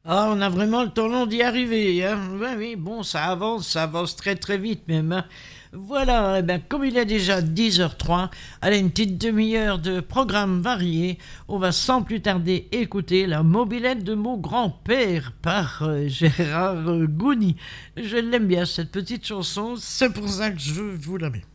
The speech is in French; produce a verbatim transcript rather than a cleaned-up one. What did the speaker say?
Ah, on a vraiment le temps long d'y arriver, hein. Oui, oui, bon, ça avance, ça avance très très vite même, hein. Voilà, eh ben, comme il est déjà dix heures trois, allez, une petite demi-heure de programme varié. On va sans plus tarder écouter la mobilette de mon grand-père par euh, Gérard euh, Gouny. Je l'aime bien, cette petite chanson, c'est pour ça que je vous la mets.